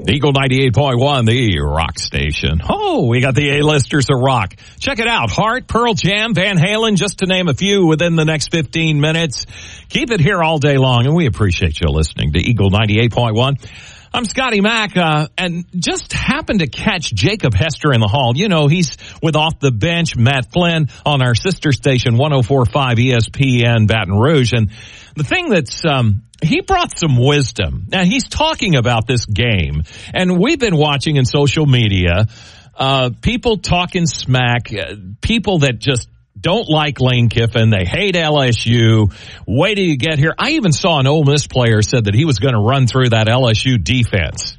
Eagle 98.1, the rock station. Oh, we got the A-listers of rock. Check it out. Heart, Pearl Jam, Van Halen, just to name a few within the next 15 minutes. Keep it here all day long, and we appreciate you listening to Eagle 98.1. I'm Scotty Mack, and just happened to catch Jacob Hester in the hall. You know, he's with Off the Bench, Matt Flynn, on our sister station, 104.5 ESPN Baton Rouge. And the thing that's, he brought some wisdom. Now, he's talking about this game, and we've been watching in social media, people talking smack, people that just don't like Lane Kiffin. They hate LSU. Wait till you get here. I even saw an Ole Miss player said that he was going to run through that LSU defense.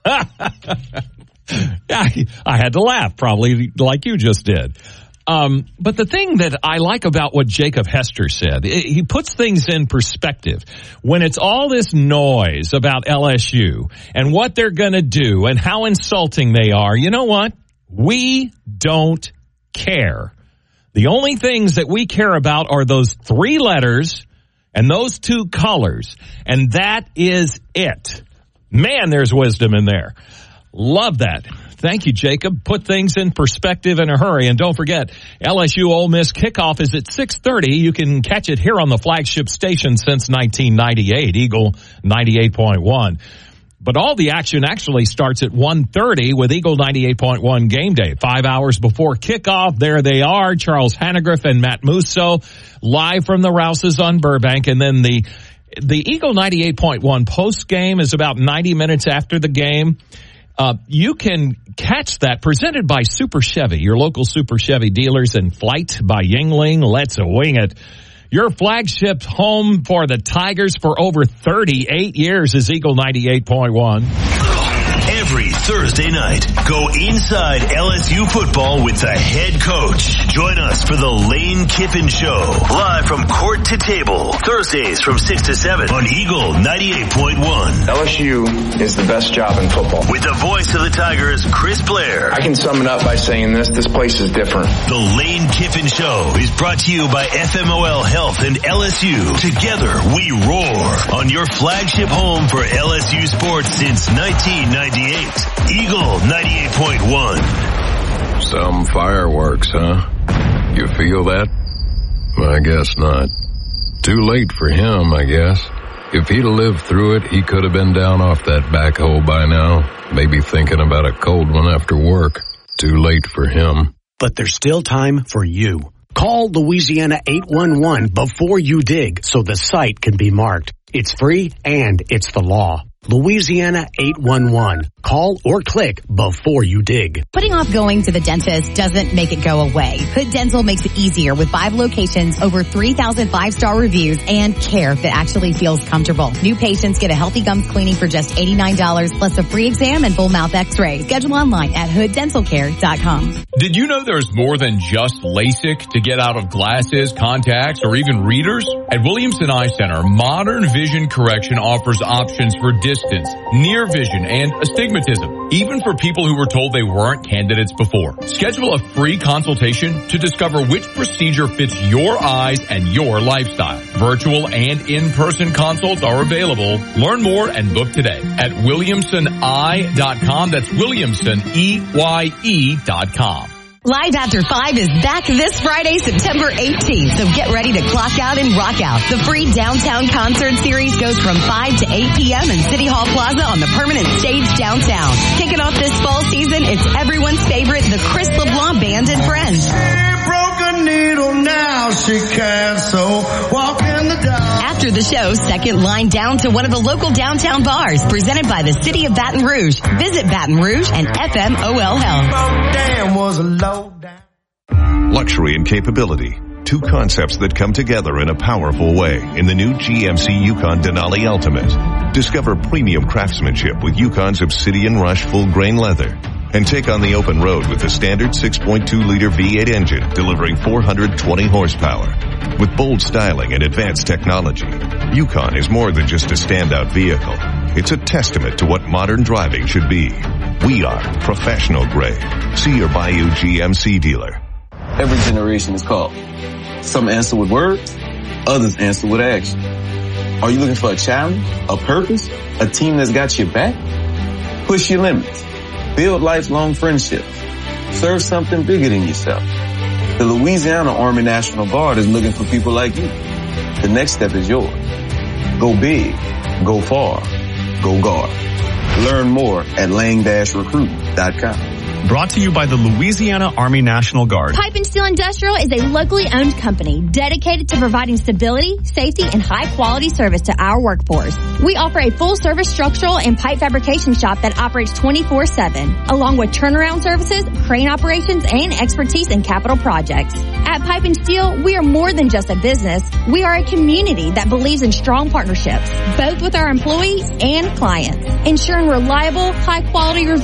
I had to laugh, probably like you just did. But the thing that I like about what Jacob Hester said, he puts things in perspective. When it's all this noise about LSU and what they're going to do and how insulting they are, you know what? We don't care. The only things that we care about are those 3 letters and those 2 colors, and that is it. Man, there's wisdom in there. Love that. Thank you, Jacob. Put things in perspective in a hurry. And don't forget, LSU Ole Miss kickoff is at 6:30. You can catch it here on the flagship station since 1998, Eagle 98.1. But all the action actually starts at 1:30 with Eagle 98.1 Game Day. 5 hours before kickoff, there they are, Charles Hannegriff and Matt Musso, live from the Rouses on Burbank. And then the Eagle 98.1 post game is about 90 minutes after the game. You can catch that, presented by Super Chevy, your local Super Chevy dealers, and Flight by Yingling. Let's wing it. Your flagship home for the Tigers for over 38 years is Eagle 98.1. Every Thursday night, go inside LSU football with the head coach. Join us for the Lane Kiffin Show, live from court to table, Thursdays from 6 to 7 on Eagle 98.1. LSU is the best job in football. With the voice of the Tigers, Chris Blair. I can sum it up by saying this place is different. The Lane Kiffin Show is brought to you by FMOL Health and LSU. Together we roar on your flagship home for LSU sports since 1998. Eagle 98.1. Some fireworks, huh? You feel that? I guess not. Too late for him, I guess. If he'd have lived through it, he could have been down off that backhoe by now, maybe thinking about a cold one after work. Too late for him. But there's still time for you. Call Louisiana 811 before you dig so the site can be marked. It's free and it's the law. Louisiana 811. Call or click before you dig. Putting off going to the dentist doesn't make it go away. Hood Dental makes it easier with 5 locations, over 3,000 5-star reviews, and care that actually feels comfortable. New patients get a healthy gums cleaning for just $89, plus a free exam and full mouth x-ray. Schedule online at hooddentalcare.com. Did you know there's more than just LASIK to get out of glasses, contacts, or even readers? At Williamson Eye Center, modern vision correction offers options for distance, near vision, and astigmatism, even for people who were told they weren't candidates before. Schedule a free consultation to discover which procedure fits your eyes and your lifestyle. Virtual and in-person consults are available. Learn more and book today at williamsoneye.com. That's williamsoneye.com. Live After 5 is back this Friday, September 18th, so get ready to clock out and rock out. The free downtown concert series goes from 5 to 8 p.m. in City Hall Plaza on the permanent stage downtown. Kicking off this fall season, it's everyone's favorite, the Chris LeBlanc Band and Friends. She broke a needle, now she can't sew, walk in the dark. After the show, second line down to one of the local downtown bars, presented by the City of Baton Rouge. Visit Baton Rouge and FMOL Health. Damn was a low down. Luxury and capability, 2 concepts that come together in a powerful way in the new GMC Yukon Denali Ultimate. Discover premium craftsmanship with Yukon's Obsidian Rush full-grain leather. And take on the open road with the standard 6.2-liter V8 engine delivering 420 horsepower. With bold styling and advanced technology, Yukon is more than just a standout vehicle. It's a testament to what modern driving should be. We are professional grade. See your Bayou GMC dealer. Every generation is called. Some answer with words, others answer with action. Are you looking for a challenge, a purpose, a team that's got your back? Push your limits. Build lifelong friendships. Serve something bigger than yourself. The Louisiana Army National Guard is looking for people like you. The next step is yours. Go big. Go far. Go Guard. Learn more at lang-recruit.com. Brought to you by the Louisiana Army National Guard. Pipe and Steel Industrial is a locally owned company dedicated to providing stability, safety, and high-quality service to our workforce. We offer a full-service structural and pipe fabrication shop that operates 24/7, along with turnaround services, crane operations, and expertise in capital projects. At Pipe and Steel, we are more than just a business. We are a community that believes in strong partnerships, both with our employees and clients, ensuring reliable, high-quality results